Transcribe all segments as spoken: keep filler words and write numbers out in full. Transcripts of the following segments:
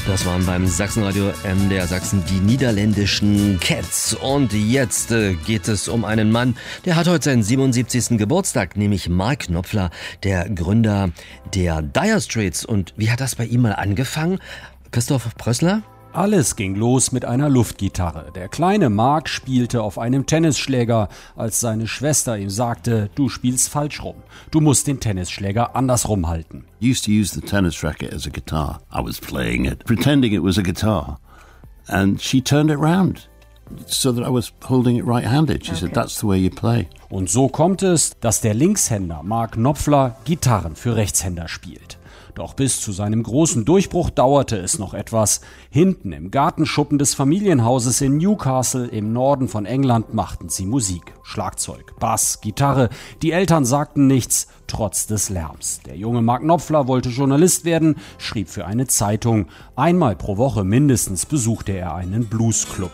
Das waren beim Sachsenradio M D R Sachsen die niederländischen Cats. Und jetzt äh, geht es um einen Mann, der hat heute seinen siebenundsiebzigsten Geburtstag, nämlich Mark Knopfler, der Gründer der Dire Straits. Und wie hat das bei ihm mal angefangen? Christoph Prössler? Alles ging los mit einer Luftgitarre. Der kleine Mark spielte auf einem Tennisschläger, als seine Schwester ihm sagte, du spielst falsch rum. Du musst den Tennisschläger andersrum halten. I used to use the tennis racket as a guitar. I was playing it, pretending it was a guitar. And she turned it round so that I was holding it right-handed. She okay. said, that's the way you play. Und so kommt es, dass der Linkshänder Mark Knopfler Gitarren für Rechtshänder spielt. Doch bis zu seinem großen Durchbruch dauerte es noch etwas. Hinten im Gartenschuppen des Familienhauses in Newcastle im Norden von England machten sie Musik. Schlagzeug, Bass, Gitarre. Die Eltern sagten nichts, trotz des Lärms. Der junge Mark Knopfler wollte Journalist werden, schrieb für eine Zeitung. Einmal pro Woche mindestens besuchte er einen Bluesclub.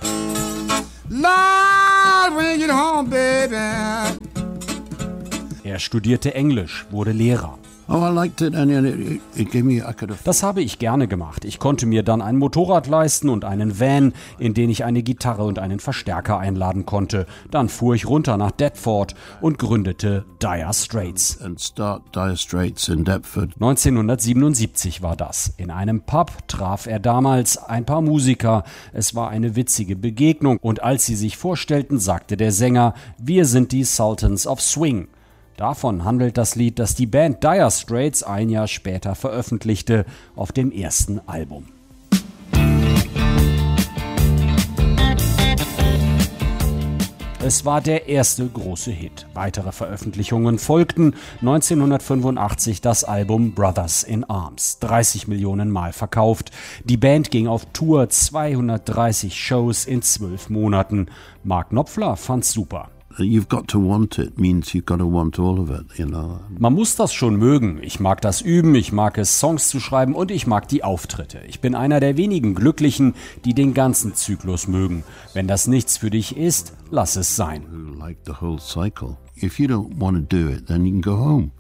Er studierte Englisch, wurde Lehrer. Oh, I liked it and it, it gave me, I could have... Das habe ich gerne gemacht. Ich konnte mir dann ein Motorrad leisten und einen Van, in den ich eine Gitarre und einen Verstärker einladen konnte. Dann fuhr ich runter nach Deptford und gründete Dire Straits. And start Dire Straits in Deptford. neunzehnhundertsiebenundsiebzig war das. In einem Pub traf er damals ein paar Musiker. Es war eine witzige Begegnung und als sie sich vorstellten, sagte der Sänger, wir sind die Sultans of Swing. Davon handelt das Lied, das die Band Dire Straits ein Jahr später veröffentlichte, auf dem ersten Album. Es war der erste große Hit. Weitere Veröffentlichungen folgten. neunzehnhundertfünfundachtzig das Album Brothers in Arms. dreißig Millionen Mal verkauft. Die Band ging auf Tour, zweihundertdreißig Shows in zwölf Monaten. Mark Knopfler fand's super. You've got to want it means you've got to want all of it, you know. Man muss das schon mögen. Ich mag das üben, ich mag es, Songs zu schreiben und ich mag die Auftritte. Ich bin einer der wenigen Glücklichen, die den ganzen Zyklus mögen. Wenn das nichts für dich ist, lass es sein. Who like the whole cycle. If you don't want to do it, then you can go home.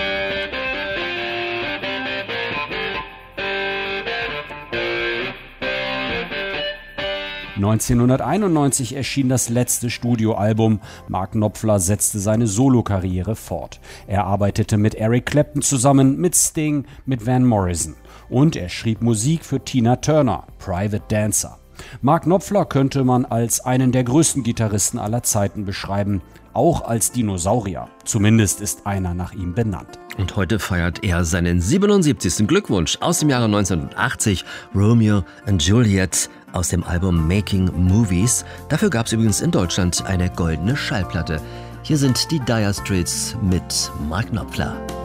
neunzehnhunderteinundneunzig erschien das letzte Studioalbum. Mark Knopfler setzte seine Solokarriere fort. Er arbeitete mit Eric Clapton zusammen, mit Sting, mit Van Morrison. Und er schrieb Musik für Tina Turner, Private Dancer. Mark Knopfler könnte man als einen der größten Gitarristen aller Zeiten beschreiben, auch als Dinosaurier. Zumindest ist einer nach ihm benannt. Und heute feiert er seinen siebenundsiebzigsten Glückwunsch aus dem Jahre neunzehnhundertachtzig, Romeo and Juliet aus dem Album Making Movies. Dafür gab es übrigens in Deutschland eine goldene Schallplatte. Hier sind die Dire Straits mit Mark Knopfler.